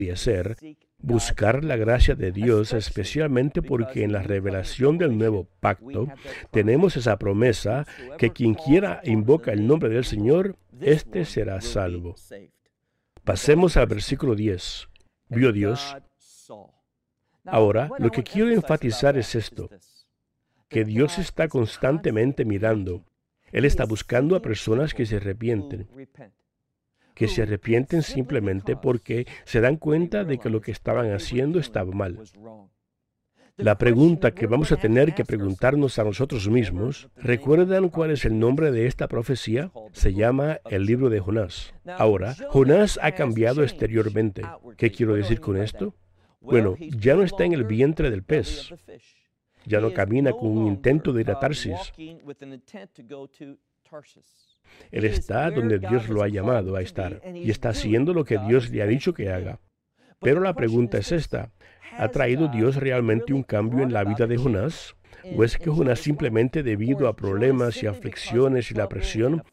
debería ser buscar la gracia de Dios, especialmente porque en la revelación del nuevo pacto tenemos esa promesa que quien quiera invoca el nombre del Señor, éste será salvo. Pasemos al versículo 10. Vio Dios. Ahora, lo que quiero enfatizar es esto, que Dios está constantemente mirando. Él está buscando a personas que se arrepienten simplemente porque se dan cuenta de que lo que estaban haciendo estaba mal. La pregunta que vamos a tener que preguntarnos a nosotros mismos, ¿recuerdan cuál es el nombre de esta profecía? Se llama el libro de Jonás. Ahora, Jonás ha cambiado exteriormente. ¿Qué quiero decir con esto? Bueno, ya no está en el vientre del pez. Ya no camina con un intento de ir a Tarsis. Él está donde Dios lo ha llamado a estar y está haciendo lo que Dios le ha dicho que haga. Pero la pregunta es esta: ¿ha traído Dios realmente un cambio en la vida de Jonás? ¿O es que Jonás simplemente debido a problemas y aflicciones y la presión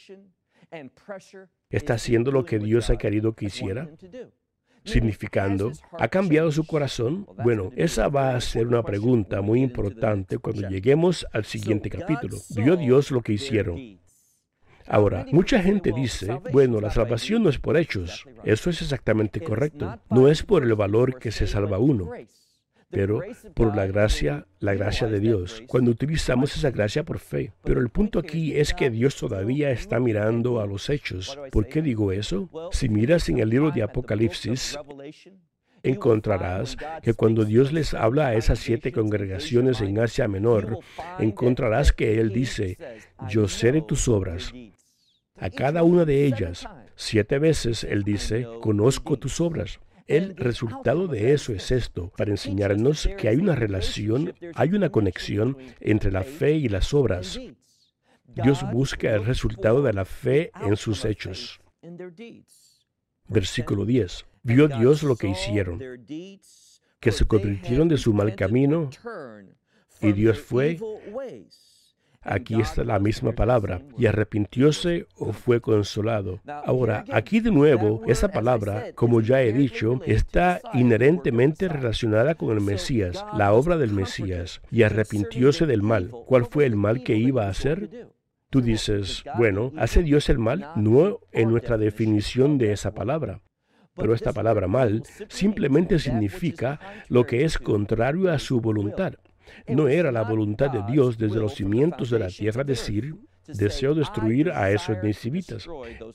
está haciendo lo que Dios ha querido que hiciera? Significando, ¿ha cambiado su corazón? Bueno, esa va a ser una pregunta muy importante cuando lleguemos al siguiente capítulo. ¿Vio Dios lo que hicieron? Ahora, mucha gente dice, bueno, la salvación no es por hechos. Eso es exactamente correcto. No es por el valor que se salva uno, pero por la gracia de Dios, cuando utilizamos esa gracia por fe. Pero el punto aquí es que Dios todavía está mirando a los hechos. ¿Por qué digo eso? Si miras en el libro de Apocalipsis, encontrarás que cuando Dios les habla a esas 7 congregaciones en Asia Menor, encontrarás que Él dice, yo sé de tus obras. A cada una de ellas, 7 veces Él dice, conozco tus obras. El resultado de eso es esto, para enseñarnos que hay una relación, hay una conexión entre la fe y las obras. Dios busca el resultado de la fe en sus hechos. Versículo 10. Vio Dios lo que hicieron, que se convirtieron de su mal camino, y Dios fue, aquí está la misma palabra, y arrepintióse o fue consolado. Ahora, aquí de nuevo, esa palabra, como ya he dicho, está inherentemente relacionada con el Mesías, la obra del Mesías, y arrepintióse del mal. ¿Cuál fue el mal que iba a hacer? Tú dices, bueno, ¿hace Dios el mal? No en nuestra definición de esa palabra. Pero esta palabra mal simplemente significa lo que es contrario a su voluntad. No era la voluntad de Dios desde los cimientos de la tierra decir, deseo destruir a esos ninivitas.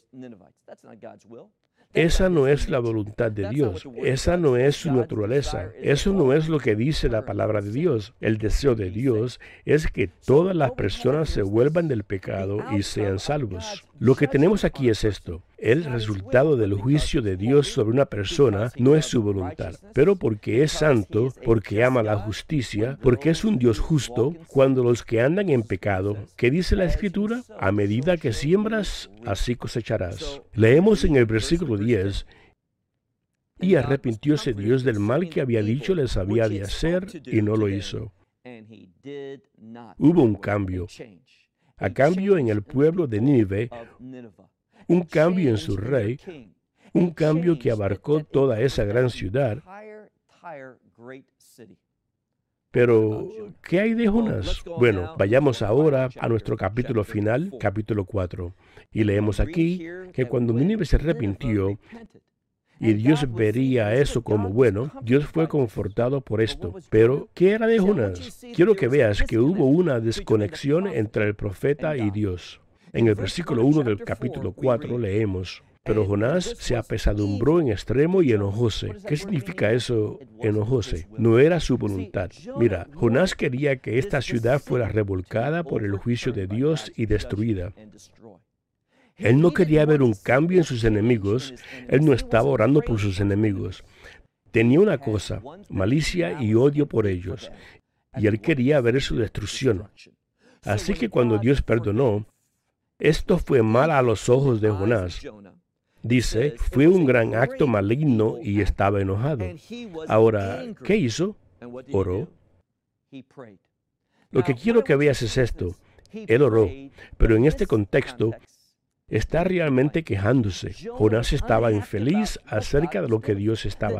Esa no es la voluntad de Dios. Esa no es su naturaleza. Eso no es lo que dice la palabra de Dios. El deseo de Dios es que todas las personas se vuelvan del pecado y sean salvos. Lo que tenemos aquí es esto. El resultado del juicio de Dios sobre una persona no es su voluntad, pero porque es santo, porque ama la justicia, porque es un Dios justo, cuando los que andan en pecado, ¿qué dice la Escritura? A medida que siembras, así cosecharás. Leemos en el versículo 10, y arrepintióse Dios del mal que había dicho les había de hacer, y no lo hizo. Hubo un cambio. A cambio en el pueblo de Nínive, un cambio en su rey, un cambio que abarcó toda esa gran ciudad. Pero, ¿qué hay de Jonás? Bueno, vayamos ahora a nuestro capítulo final, capítulo 4. Y leemos aquí que cuando Nínive se arrepintió, y Dios vería eso como bueno, Dios fue confortado por esto. Pero, ¿qué era de Jonás? Quiero que veas que hubo una desconexión entre el profeta y Dios. En el versículo 1 del capítulo 4 leemos, pero Jonás se apesadumbró en extremo y enojóse. ¿Qué significa eso, enojóse? No era su voluntad. Mira, Jonás quería que esta ciudad fuera revolcada por el juicio de Dios y destruida. Él no quería ver un cambio en sus enemigos. Él no estaba orando por sus enemigos. Tenía una cosa, malicia y odio por ellos. Y él quería ver su destrucción. Así que cuando Dios perdonó, esto fue mal a los ojos de Jonás. Dice, fue un gran acto maligno y estaba enojado. Ahora, ¿qué hizo? Oró. Lo que quiero que veas es esto. Él oró, pero en este contexto, está realmente quejándose. Jonás estaba infeliz acerca de lo que Dios estaba